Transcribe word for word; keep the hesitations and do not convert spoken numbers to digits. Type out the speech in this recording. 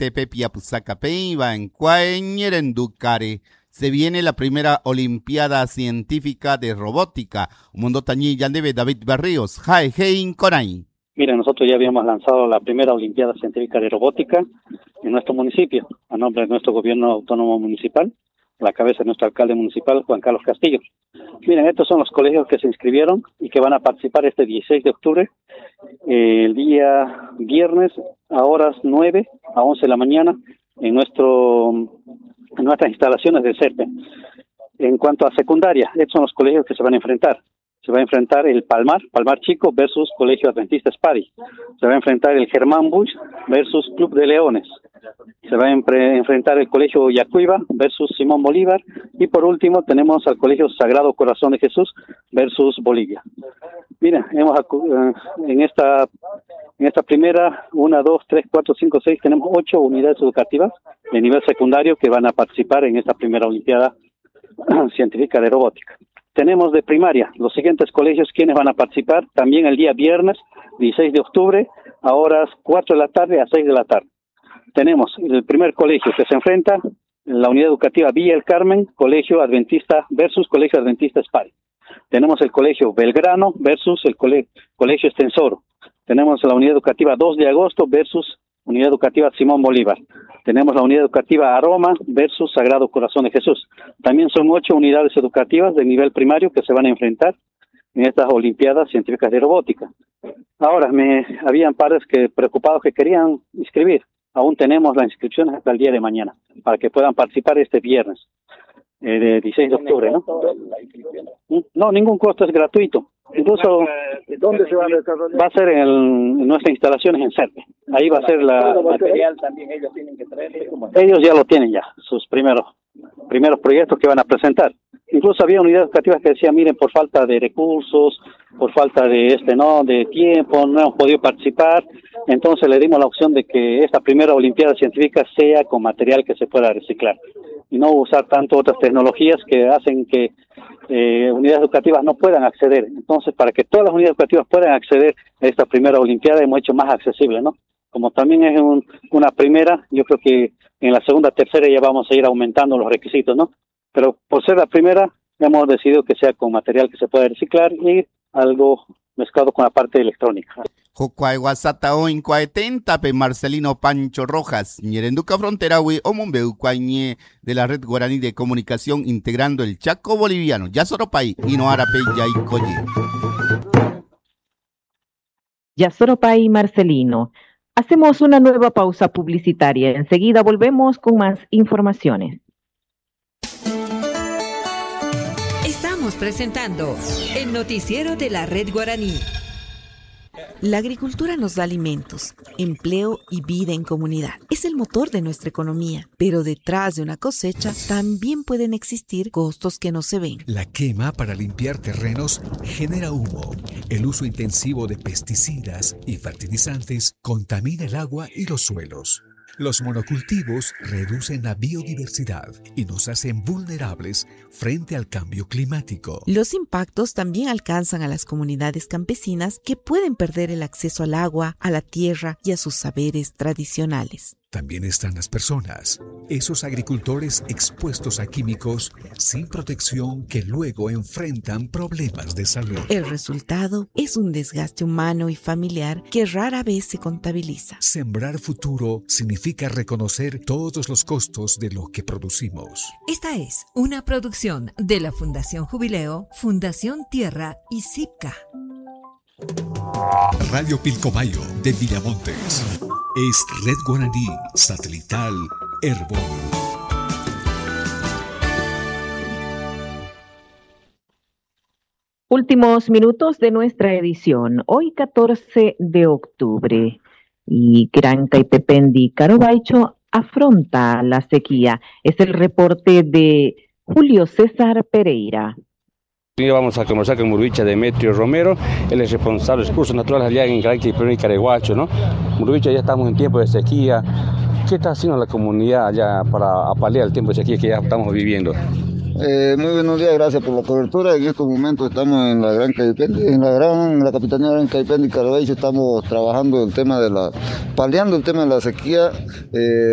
Tepe Piapusacapey, Bancuañerenducare. Se viene la primera Olimpiada Científica de Robótica. Mundo Tañí Yandebe David Barrios, Jae Hein Coray. Mira, nosotros ya habíamos lanzado la primera Olimpiada Científica de Robótica en nuestro municipio, a nombre de nuestro gobierno autónomo municipal, a la cabeza de nuestro alcalde municipal, Juan Carlos Castillo. Miren, estos son los colegios que se inscribieron y que van a participar este dieciséis de octubre, eh, el día viernes, a horas nueve a once de la mañana, en nuestro en nuestras instalaciones de CERPE. En cuanto a secundaria, estos son los colegios que se van a enfrentar. Se va a enfrentar el Palmar, Palmar Chico versus Colegio Adventista Espari. Se va a enfrentar el Germán Bush versus Club de Leones. Se va a empre- enfrentar el Colegio Yacuiba versus Simón Bolívar. Y por último tenemos al Colegio Sagrado Corazón de Jesús versus Bolivia. Mira, hemos acu- en esta en esta primera, una, dos, tres, cuatro, cinco, seis, tenemos ocho unidades educativas de nivel secundario que van a participar en esta primera Olimpiada Científica de Robótica. Tenemos de primaria los siguientes colegios quienes van a participar también el día viernes dieciséis de octubre a horas cuatro de la tarde a seis de la tarde. Tenemos el primer colegio que se enfrenta, la unidad educativa Villa El Carmen, Colegio Adventista versus Colegio Adventista Espari. Tenemos el colegio Belgrano versus el cole- Colegio Extensoro. Tenemos la unidad educativa dos de agosto versus Unidad Educativa Simón Bolívar. Tenemos la Unidad Educativa Aroma versus Sagrado Corazón de Jesús. También son ocho unidades educativas de nivel primario que se van a enfrentar en estas Olimpiadas Científicas de Robótica. Ahora, me habían padres que preocupados que querían inscribir. Aún tenemos las inscripciones hasta el día de mañana para que puedan participar este viernes, eh, de dieciséis de octubre, ¿no? No, ningún costo, es gratuito. Incluso, ¿dónde se va a desarrollar? Va a ser en, el, en nuestras instalaciones en CERPE. Ahí va a ser la... ¿Todo material también ellos tienen que traer? Ellos ya lo tienen ya, sus primeros primeros proyectos que van a presentar. Incluso había unidades educativas que decían, miren, por falta de recursos, por falta de este no de tiempo, no hemos podido participar. Entonces le dimos la opción de que esta primera Olimpiada Científica sea con material que se pueda reciclar y no usar tanto otras tecnologías que hacen que eh, unidades educativas no puedan acceder. Entonces, para que todas las unidades educativas puedan acceder a esta primera Olimpiada, hemos hecho más accesible, ¿no? Como también es un, una primera, yo creo que en la segunda, tercera ya vamos a ir aumentando los requisitos, ¿no? Pero por ser la primera, hemos decidido que sea con material que se pueda reciclar y algo mezclado con la parte electrónica. Jocuay Guasata o Incuaetenta, pe Marcelino Pancho Rojas, Ñerenduca Fronterawi, Omumbeu Cuañe de la Red Guaraní de Comunicación integrando el Chaco Boliviano, Yasoropay, Inoarape, Yaicoye. Yasoropay Marcelino. Hacemos una nueva pausa publicitaria. Enseguida volvemos con más informaciones. Estamos presentando el noticiero de la Red Guaraní. La agricultura nos da alimentos, empleo y vida en comunidad. Es el motor de nuestra economía, pero detrás de una cosecha también pueden existir costos que no se ven. La quema para limpiar terrenos genera humo. El uso intensivo de pesticidas y fertilizantes contamina el agua y los suelos. Los monocultivos reducen la biodiversidad y nos hacen vulnerables frente al cambio climático. Los impactos también alcanzan a las comunidades campesinas que pueden perder el acceso al agua, a la tierra y a sus saberes tradicionales. También están las personas, esos agricultores expuestos a químicos sin protección que luego enfrentan problemas de salud. El resultado es un desgaste humano y familiar que rara vez se contabiliza. Sembrar futuro significa reconocer todos los costos de lo que producimos. Esta es una producción de la Fundación Jubileo, Fundación Tierra y SIPCA. Radio Pilcomayo de Villamontes. Es Red Guaraní Satelital Herbol. Últimos minutos de nuestra edición. Hoy catorce de octubre. Y Gran Caipependi Carobaicho afronta la sequía. Es el reporte de Julio César Pereira. Hoy vamos a conversar con Murvicha Demetrio Romero, él es responsable de recursos naturales allá en Gran Caipependi Careguacho, ¿no? Murvicha, ya estamos en tiempo de sequía. ¿Qué está haciendo la comunidad allá para paliar el tiempo de sequía que ya estamos viviendo? Eh, muy buenos días, gracias por la cobertura. En estos momentos estamos en la Gran Caipependi, en la gran, en la capitanía de Gran Caipependi Careguacho, estamos trabajando el tema de la, paliando el tema de la sequía. Eh,